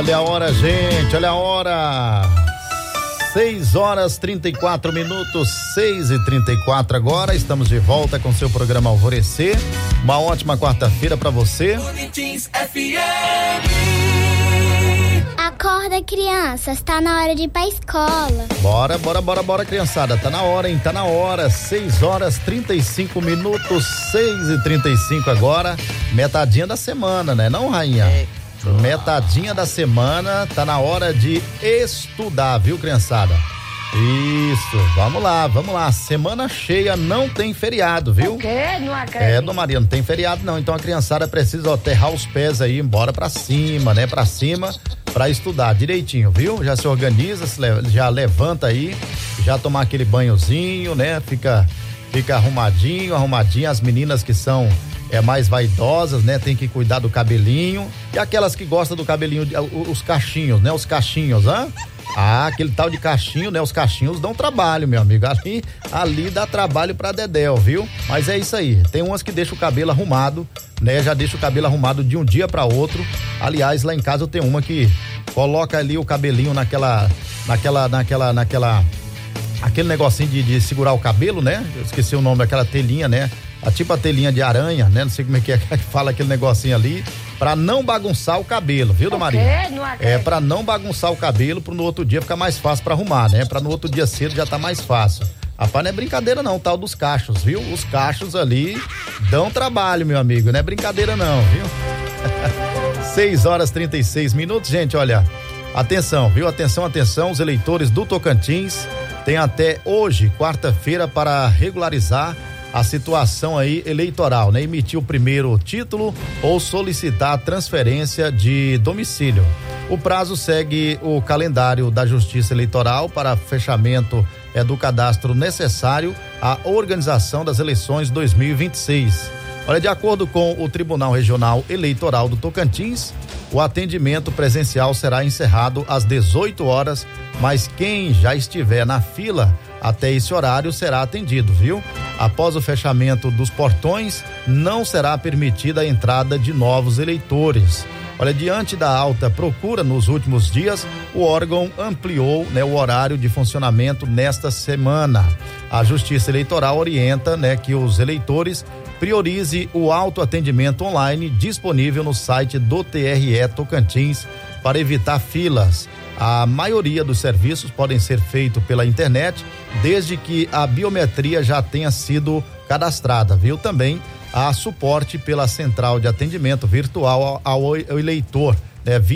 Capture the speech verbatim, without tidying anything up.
Olha a hora, gente, olha a hora. seis horas trinta e quatro minutos, seis e trinta e quatro agora. Estamos de volta com seu programa Alvorecer. Uma ótima quarta-feira pra você. F M. Acorda, crianças, tá na hora de ir pra escola. Bora, bora, bora, bora, criançada. Tá na hora, hein? Tá na hora. seis horas trinta e cinco minutos, seis e trinta e cinco agora. Metadinha da semana, né? Não, rainha? É. Metadinha da semana, tá na hora de estudar, viu, criançada? Isso, vamos lá, vamos lá. Semana cheia, não tem feriado, viu? O quê? Não acredito. É, Dona Maria, não tem feriado não, então a criançada precisa ó, aterrar os pés aí, embora pra cima, né? Pra cima, pra estudar direitinho, viu? Já se organiza, já levanta aí, já tomar aquele banhozinho, né? Fica, fica arrumadinho, arrumadinho, as meninas que são é mais vaidosas, né? Tem que cuidar do cabelinho. E aquelas que gostam do cabelinho, os cachinhos, né? Os cachinhos, hã? Ah, aquele tal de cachinho, né? Os cachinhos dão trabalho, meu amigo. Ali, ali dá trabalho pra dedéu, viu? Mas é isso aí. Tem umas que deixam o cabelo arrumado, né? Já deixa o cabelo arrumado de um dia pra outro. Aliás, lá em casa eu tenho uma que coloca ali o cabelinho naquela, naquela, naquela, naquela, aquele negocinho de, de segurar o cabelo, né? Eu esqueci o nome daquela telinha, né? A tipo a telinha de aranha, né? Não sei como é que é que fala aquele negocinho ali, pra não bagunçar o cabelo, viu, Dona Maria? Não é pra não bagunçar o cabelo, pro no outro dia ficar mais fácil pra arrumar, né? Pra no outro dia cedo já tá mais fácil. Rapaz, não é brincadeira não, tal dos cachos, viu? Os cachos ali dão trabalho, meu amigo, não é brincadeira não, viu? seis horas trinta e seis minutos, gente, olha, atenção, viu? Atenção, atenção, os eleitores do Tocantins têm até hoje, quarta-feira, para regularizar a situação aí eleitoral, né? Emitir o primeiro título ou solicitar a transferência de domicílio. O prazo segue o calendário da Justiça Eleitoral para fechamento é, do cadastro necessário à organização das eleições dois mil e vinte e seis. Olha, de acordo com o Tribunal Regional Eleitoral do Tocantins, o atendimento presencial será encerrado às dezoito horas, mas quem já estiver na fila até esse horário será atendido, viu? Após o fechamento dos portões, não será permitida a entrada de novos eleitores. Olha, diante da alta procura nos últimos dias, o órgão ampliou, né, o horário de funcionamento nesta semana. A Justiça Eleitoral orienta, né, que os eleitores priorize o autoatendimento online disponível no site do T R E Tocantins para evitar filas. A maioria dos serviços podem ser feitos pela internet, desde que a biometria já tenha sido cadastrada, viu? Também há suporte pela central de atendimento virtual ao, ao eleitor, né?